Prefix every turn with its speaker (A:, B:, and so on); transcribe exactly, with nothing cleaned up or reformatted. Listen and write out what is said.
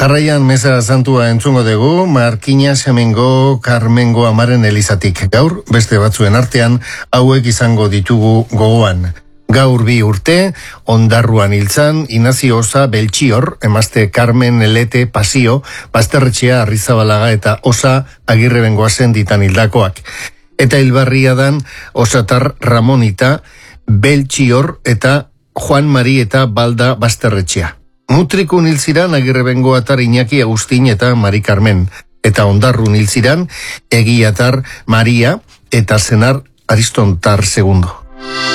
A: Jarraian meza santua entzungo dugu, Markina Xamengo Carmengo amaren elizatik. Gaur, beste batzuen artean, hauek izango ditugu gogoan. Gaur bi urte, Ondarruan hiltzan, Inazio Osa Beltxior, emazte Carmen Elete Pasio, Basterretxea Arrizabalaga eta Osa Agirre Bengoazen ditan hildakoak. Eta hilbarria dan Osatar Ramonita, Beltxior eta Juan Mari eta Balda Basterretxea. Mutrikun hilziran Agirre Bengoatar Iñaki Agustin eta Mari Carmen. Eta Ondarrun hilziran Egiatar Maria eta Senar Aristontar segundo.